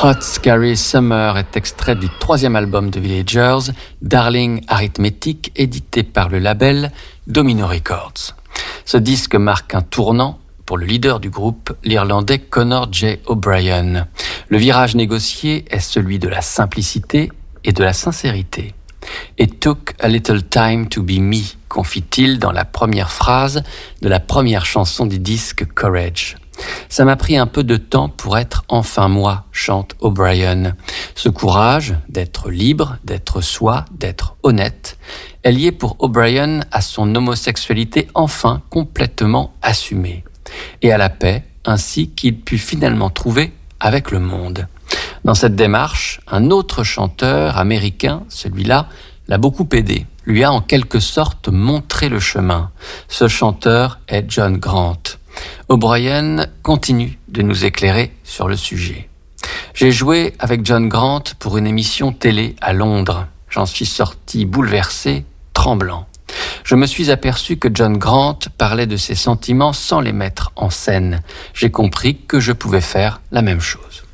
Hot Scary Summer est extrait du 3e album de Villagers, Darling Arithmetic, édité par le label Domino Records. Ce disque marque un tournant pour le leader du groupe, l'Irlandais Conor J. O'Brien. Le virage négocié est celui de la simplicité et de la sincérité. « It took a little time to be me », confie-t-il dans la première phrase de la première chanson du disque Courage. Ça m'a pris un peu de temps pour être enfin moi, chante O'Brien. Ce courage d'être libre, d'être soi, d'être honnête, est lié pour O'Brien à son homosexualité enfin complètement assumée et à la paix ainsi qu'il put finalement trouver avec le monde. Dans cette démarche, un autre chanteur américain, celui-là, l'a beaucoup aidé, lui a en quelque sorte montré le chemin. Ce chanteur est John Grant. O'Brien continue de nous éclairer sur le sujet. J'ai joué avec John Grant pour une émission télé à Londres. J'en suis sorti bouleversé, tremblant. Je me suis aperçu que John Grant parlait de ses sentiments sans les mettre en scène. J'ai compris que je pouvais faire la même chose.